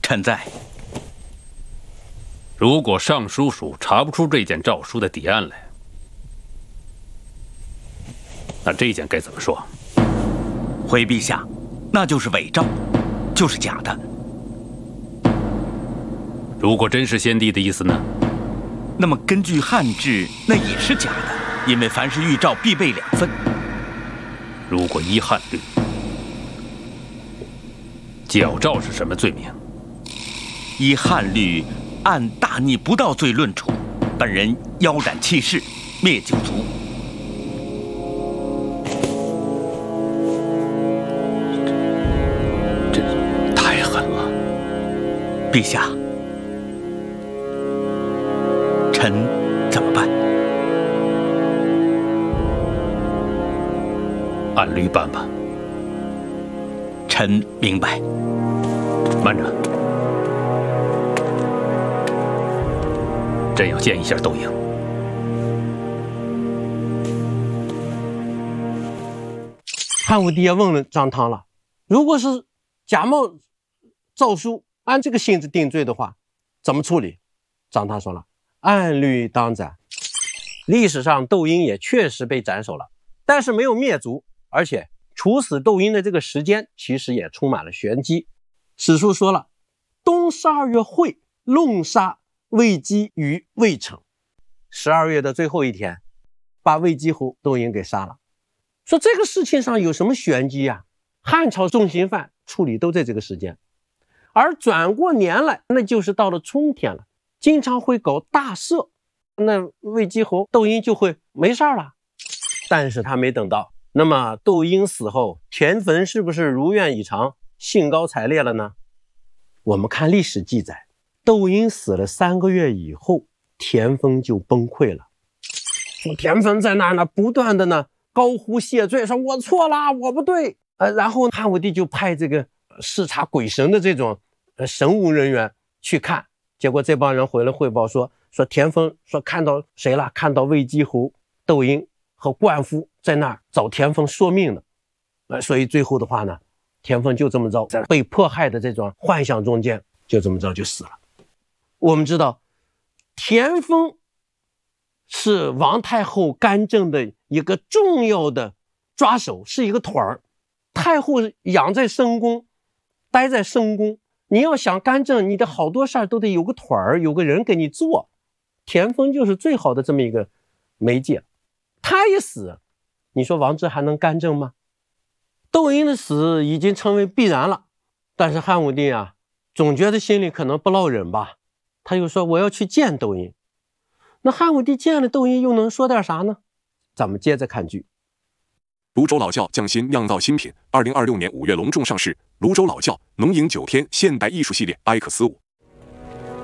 臣在。 如果尚书署查不出这件诏书的底案来，那这件该怎么说？ 回陛下，那就是伪诏，就是假的。 如果真是先帝的意思呢？ 那么根据汉制，那也是假的，因为凡是御诏必备2份。 如果依汉律，矫诏是什么罪名？ 依汉律，按大逆不道罪论处，本人腰斩弃市，灭九族。 这太狠了！ 陛下，臣怎么办？ 按律办吧。 臣明白。 慢着，朕要见一下窦婴。 汉武帝也问了张汤了，如果是假冒诏书，按这个性质定罪的话，怎么处理？张汤说了，按律当斩。历史上窦婴也确实被斩首了，但是没有灭族，而且处死窦婴的这个时间其实也充满了玄机。史书说了，冬12月晦，弄杀魏姬于渭城。12月的最后一天，把魏姬侯窦婴给杀了。说这个事情上有什么玄机啊？汉朝重刑犯处理都在这个时间，而转过年来，那就是到了春天了，经常会搞大赦，那魏姬侯窦婴就会没事了。但是他没等到，那么窦婴死后，田汾是不是如愿以偿，兴高采烈了呢？我们看历史记载，窦婴死了3个月以后，田丰就崩溃了。说田丰在那儿呢，不断的呢高呼谢罪，说我错了，我不对。然后汉武帝就派这个视察鬼神的这种神武人员去看，结果这帮人回来汇报说田丰说看到谁了？看到魏姬侯窦婴和灌夫在那儿找田丰说命呢。所以最后的话呢，田丰就这么着在被迫害的这种幻想中间，就这么着就死了。我们知道田丰是王太后干政的一个重要的抓手，是一个腿儿。太后养在深宫，待在深宫，你要想干政，你的好多事儿都得有个腿儿，有个人给你做。田丰就是最好的这么一个媒介。他一死，你说王治还能干政吗？窦婴的死已经成为必然了，但是汉武帝啊，总觉得心里可能不落忍吧，他又说我要去见窦婴。那汉武帝见了窦婴又能说点啥呢？咱们接着看剧。 泸州老窖匠心酿造新品，2026年5月隆重上市。泸州老窖浓饮9天现代艺术系列 X5。